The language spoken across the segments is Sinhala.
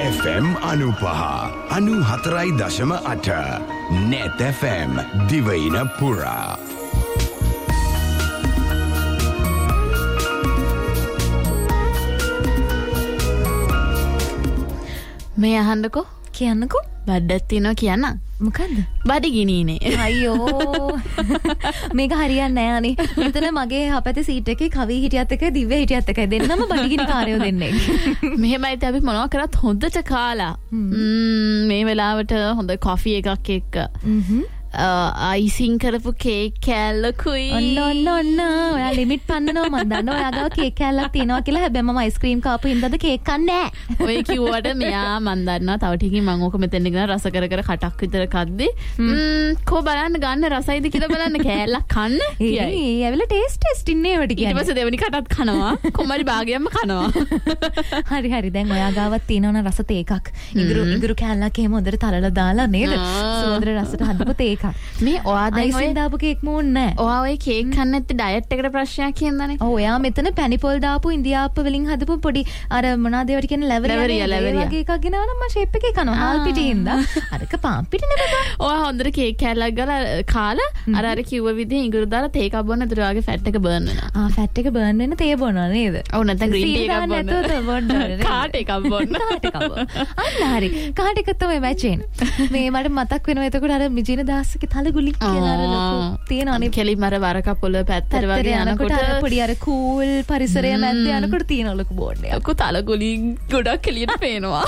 FM 95.4.8 Net FM දිවයින පුරා. මේ අහන්නකෝ කියන්නකෝ බඩක් තියෙනවා කියන්න මොකද්ද බඩගිනීනේ අයියෝ මේක හරියන්නේ නැහැ අනේ මෙතන මගේ හපැති සීට් එකේ කවි හිටියත් එක දිව්‍ය හිටියත් එකයි දෙන්නම බඩගිනි කාර්යෝ දෙන්නේ මෙහෙමයි අපි මොනවා කරත් හොඳට කාලා මේ වෙලාවට හොඳ කොෆි එකක් එක්ක අයිසිං කරපු කේක් කෑල්ලකුයි ඔන්න ඔයා ලිමිට් පන්නනවා මම දන්නවා ඔයා ගාව කේක් කෑල්ලක් තියෙනවා කියලා හැබැයි මම අයිස්ක්‍රීම් කාපු හින්දාද කේක් කන්නේ නැහැ ඔය කිව්වට මෙයා මන් දන්නවා තව ටිකකින් මම ඕක මෙතෙන් ගෙන රස කර කටක් විතර කද්දි කෝ බලන්න ගන්න රසයිද කියලා බලන්න කෑල්ලක් කන්න ඒ ඇවිල්ලා ටේස්ට් ඉන්නේ ඒවට කියන්නේ ඊට පස්සේ දෙවෙනි කටත් කනවා කොහමරි භාගයක්ම කනවා හරි දැන් ඔයා ගාවත් තියෙනවනේ රස තේකක් ඉඟුරු කෑල්ලක් එහෙම හොඳට තලලා දාලා නේද සුවඳ රසට හදපු තේකක් මේ ඔයා දැන් අයිසින් දාපු කේක් මොන්නේ නැහැ. ඔයා ඔය කේක් කන්න නැත්te ඩයට් එකට ප්‍රශ්නයක් කියනදානේ. ඔව් එයා මෙතන පැනිපොල් දාපු ඉන්දියාප්ප වලින් හදපු පොඩි අර මොනවාද ඒවට කියන්නේ ලැවරියා වගේ එකක් ගෙනාවා නම් මම ෂේප් එකේ කනවා. හාල් පිටින්ද. අරක පාන් පිටි නෙමෙයි. ඔයා හොඳට කේක් කෑල්ලක් ගාලා කාලා අර කිව්ව විදිහ ඉඟුරු දාලා තේ එකක් බොන්න ඒතර ඔයාගේ ෆැට් එක බර්න් වෙනවා. ෆැට් එක බර්න් වෙන තේ බොනවා නේද? ඔව් නැත්නම් ග්‍රීන් ටී එකක් බොන්න. කාට් එකක් බොන්න. අන්න හරි. කාට් එක තමයි වැචෙන. මේ මට මතක් වෙනවා එතකොට අර මිජින දාස්ගේ තලගුලි තියෙනනේ කෙලිම අර වරක පොළ පැත්තට වගේ යනකොට පොඩි අර කූල් පරිසරය මැද්දේ යනකොට තියෙන ලොකු බෝඩ් එකක්. ලොකු තලගුලි ගොඩක් එළියට පේනවා.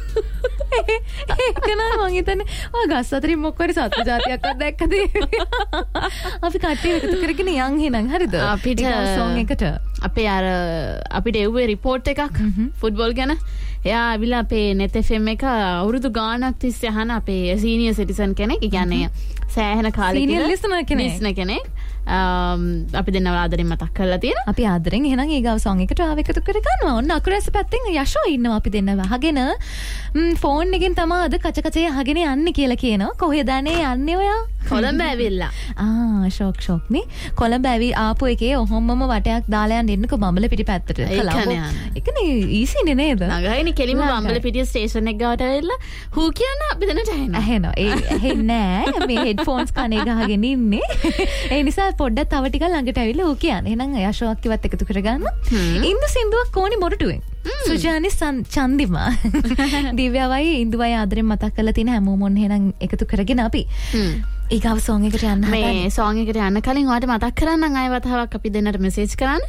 ඒක නෑ මං හිතන්නේ ඔය ගස් අතරින් මොකක්වරි සත්තු జాතියක්වත් දැක්කද? අපි කට්ටිය එකතු කරගෙන යන් එහෙනම් හරිද? අපිට සෝන් එකට අපේ අර අපිට එව්වේ රිපෝට් එකක් ෆුට්බෝල් ගැන. එයා අවිලා අපේ net fm එක අවුරුදු ගාණක් තිස්සේ අහන අපේ සීනියර් සිටිසන් කෙනෙක්. ඒ කියන්නේ සෑහෙන කාලෙක සීනියර් ලිසනර් කෙනෙක්. අපි දෙන්නව ආදරෙන් මතක් කරලා තියෙනවා. අපි ආදරෙන් එහෙනම් ඊගාව සෝන් එකට ආව එකතු කර ගන්නවා. ඔන්න අකුරැස පැත්තෙන් යෂෝ ඉන්නවා අපි දෙන්නව අහගෙන ෆෝන් එකෙන් තමයි අද කච කචේ අහගෙන යන්නේ කියලා කියනවා. කොහෙද යන්නේ ඔයා? කොළඹ ඇවිල්ලා. ෂොක් නේ. කොළඹ ආපු එකේ ඔහොමම වටයක් දාලා යන්න එන්නකො බම්බල පිටි පැත්තට. ඒකනේ ඊසිනේ නේද? නගයිනේ කෙලිම බම්බල පිටිය ස්ටේෂන් එක ගාවට ඇවිල්ලා හූ කියන අපි දෙන්නට ඇහෙනවා. ඒ ඇහෙන්නේ නෑ. මේ හෙඩ්ෆෝන්ස් කනේ ගහගෙන ඉන්නේ. ඒ නිසා පොඩ්ඩක් තව ටිකක් ළඟට ඇවිල්ලා හූ කියන්නේ. එහෙනම් යශෝක් කිව්වත් එකතු කරගන්න. ඉන්දු සින්දුවක් ඕනි මොරටුවෙන්. සුජානි චන්දිමා දිව්‍යවයි ඉන්දුවයි ආදරෙන් මතක් කරලා තියෙන හැමෝම ඔන්න එහෙනම් එකතු කරගෙන අපි ඊගාව සෝන් එකට යන්න හදන්නේ. මේ සෝන් එකට යන්න කලින් ඔයාලට මතක් කරන්නම් ආයෙ වතාවක් අපි දෙන්නට මෙසේජ් කරන්න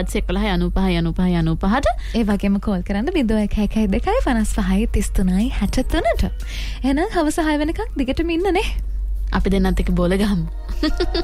071 ඒ වගේම කෝල් කරන්න 0112 55 33 63ට. එහෙනම් හවස 6 වෙනකන් දිගටම ඉන්න නේ. අපි දෙන්නත් එක්ක බෝල ගහමු.